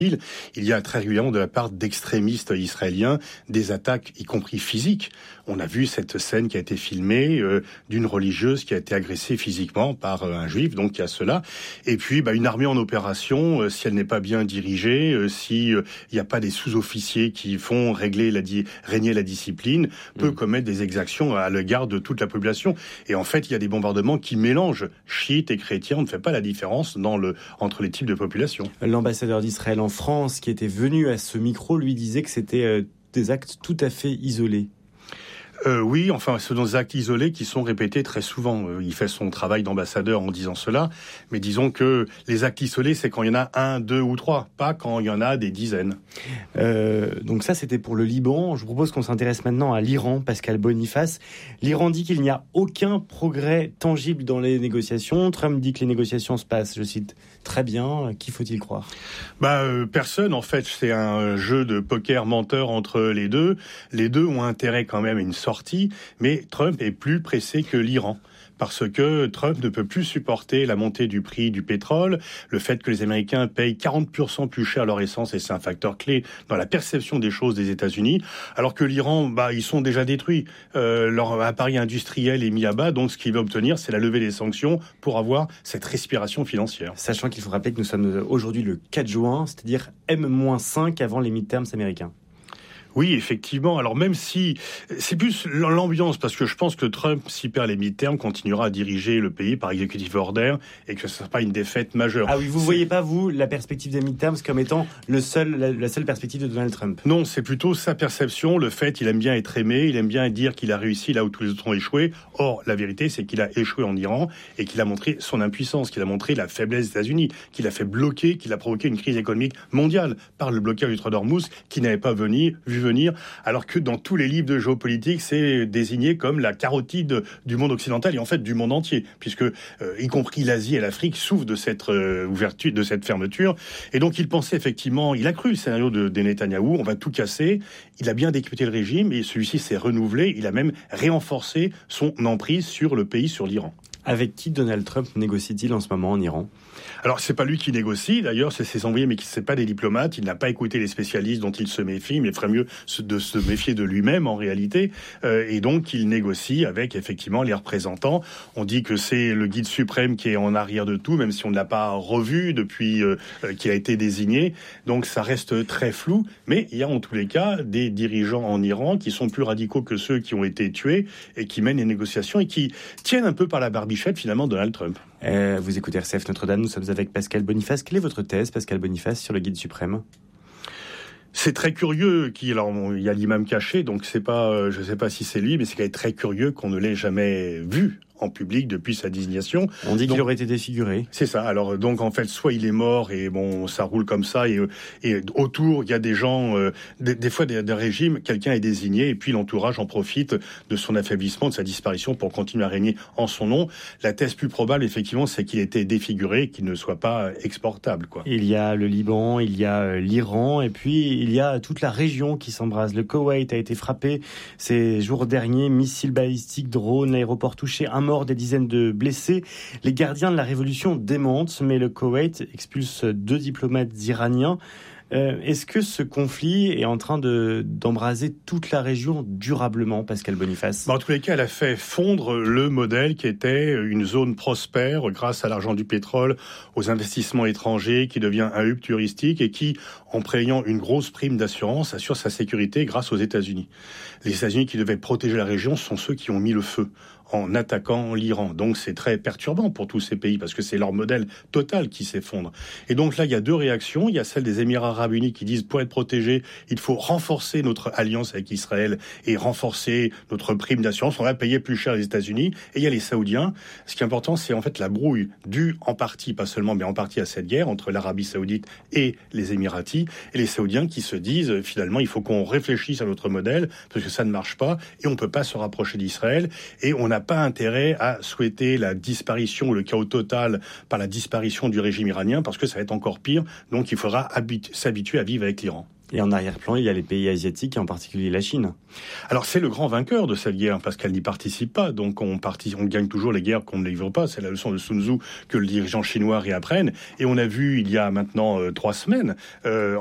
il y a très régulièrement de la part d'extrémistes israéliens des attaques, y compris physiques. On a vu cette scène qui a été filmée d'une religieuse qui a été agressée physiquement par un juif, donc il y a cela. Et puis une armée en opération, si elle n'est pas bien dirigée, si il n'y a pas des sous-officiers qui font régner la discipline, peut commettre des exactions à l'égard de toute la population. Et en fait, il y a des bombardements qui mélangent chiites et chrétiens. On ne fait pas la différence entre les types de populations. L'ambassadeur d'Israël en France, qui était venu à ce micro, lui disait que c'était des actes tout à fait isolés. Oui, enfin, ce sont des actes isolés qui sont répétés très souvent. Il fait son travail d'ambassadeur en disant cela, mais disons que les actes isolés, c'est quand il y en a 1, 2 ou 3, pas quand il y en a des dizaines. Donc ça, c'était pour le Liban. Je vous propose qu'on s'intéresse maintenant à l'Iran, Pascal Boniface. L'Iran dit qu'il n'y a aucun progrès tangible dans les négociations. Trump dit que les négociations se passent, je cite, très bien. Qui faut-il croire ? Personne, en fait. C'est un jeu de poker menteur entre les deux. Les deux ont intérêt quand même à une sortie, mais Trump est plus pressé que l'Iran. Parce que Trump ne peut plus supporter la montée du prix du pétrole, le fait que les Américains payent 40% plus cher leur essence, et c'est un facteur clé dans la perception des choses des États-Unis, alors que l'Iran, ils sont déjà détruits. Leur appareil industriel est mis à bas, donc ce qu'il veut obtenir, c'est la levée des sanctions pour avoir cette respiration financière. Sachant qu'il faut rappeler que nous sommes aujourd'hui le 4 juin, c'est-à-dire M-5 avant les midterms américains. Oui, effectivement. Alors même si c'est plus l'ambiance, parce que je pense que Trump, s'il perd les midterms, continuera à diriger le pays par executive order et que ce ne sera pas une défaite majeure. Ah oui, vous voyez pas, vous, la perspective des midterms comme étant la seule perspective de Donald Trump ? Non, c'est plutôt sa perception, le fait qu'il aime bien être aimé, il aime bien dire qu'il a réussi là où tous les autres ont échoué. Or, la vérité, c'est qu'il a échoué en Iran et qu'il a montré son impuissance, qu'il a montré la faiblesse des États-Unis, qu'il a fait bloquer, qu'il a provoqué une crise économique mondiale par le blocage du Strait d'Ormuz qui n'avait pas vu venir, alors que dans tous les livres de géopolitique, c'est désigné comme la carotide du monde occidental et en fait du monde entier, puisque y compris l'Asie et l'Afrique souffrent de cette ouverture, de cette fermeture. Et donc il pensait effectivement, il a cru le scénario de Netanyahou, on va tout casser. Il a bien décrypté le régime et celui-ci s'est renouvelé. Il a même renforcé son emprise sur le pays, sur l'Iran. Avec qui Donald Trump négocie-t-il en ce moment en Iran ? Alors, c'est pas lui qui négocie, d'ailleurs, c'est ses envoyés, mais c'est pas des diplomates. Il n'a pas écouté les spécialistes dont il se méfie, mais il ferait mieux de se méfier de lui-même, en réalité. Et donc, il négocie avec, effectivement, les représentants. On dit que c'est le guide suprême qui est en arrière de tout, même si on ne l'a pas revu depuis qu'il a été désigné. Donc, ça reste très flou. Mais il y a, en tous les cas, des dirigeants en Iran qui sont plus radicaux que ceux qui ont été tués et qui mènent les négociations et qui tiennent un peu par la barbichette, finalement, Donald Trump. Vous écoutez RCF Notre-Dame, nous sommes avec Pascal Boniface. Quelle est votre thèse, Pascal Boniface, sur le guide suprême ? C'est très curieux. Il y a l'imam caché, donc je sais pas si c'est lui, mais c'est quand même très curieux qu'on ne l'ait jamais vu en public depuis sa désignation. On dit qu'il aurait été défiguré. C'est ça. Alors donc en fait, soit il est mort et ça roule comme ça et autour il y a des gens, des fois des régimes, quelqu'un est désigné et puis l'entourage en profite de son affaiblissement, de sa disparition pour continuer à régner en son nom. La thèse plus probable effectivement, c'est qu'il ait été défiguré et qu'il ne soit pas exportable, quoi. Il y a le Liban, il y a l'Iran et puis il y a toute la région qui s'embrase. Le Koweït a été frappé ces jours derniers, missiles balistiques, drones, l'aéroport touché, un mort, des dizaines de blessés. Les gardiens de la révolution démentent, mais le Koweït expulse 2 diplomates iraniens. Est-ce que ce conflit est en train d'embraser toute la région durablement, Pascal Boniface ? En tous les cas, elle a fait fondre le modèle qui était une zone prospère grâce à l'argent du pétrole, aux investissements étrangers, qui devient un hub touristique et qui, en payant une grosse prime d'assurance, assure sa sécurité grâce aux États-Unis. Les États-Unis qui devaient protéger la région sont ceux qui ont mis le feu en attaquant l'Iran. Donc c'est très perturbant pour tous ces pays parce que c'est leur modèle total qui s'effondre. Et donc là, il y a 2 réactions. Il y a celle des Émirats arabes unis qui disent pour être protégés, il faut renforcer notre alliance avec Israël et renforcer notre prime d'assurance. On va payer plus cher les États-Unis. Et il y a les Saoudiens. Ce qui est important, c'est en fait la brouille due en partie, pas seulement, mais en partie à cette guerre entre l'Arabie saoudite et les Émiratis. Et les Saoudiens qui se disent finalement, il faut qu'on réfléchisse à notre modèle parce que ça ne marche pas et on peut pas se rapprocher d'Israël. Et on n'a pas intérêt à souhaiter la disparition ou le chaos total par la disparition du régime iranien parce que ça va être encore pire. Donc il faudra s'habituer à vivre avec l'Iran. Et en arrière-plan, il y a les pays asiatiques, et en particulier la Chine. Alors c'est le grand vainqueur de cette guerre, parce qu'elle n'y participe pas. Donc on gagne toujours les guerres qu'on ne livre pas. C'est la leçon de Sun Tzu que le dirigeant chinois réapprenne. Et on a vu il y a maintenant 3 semaines,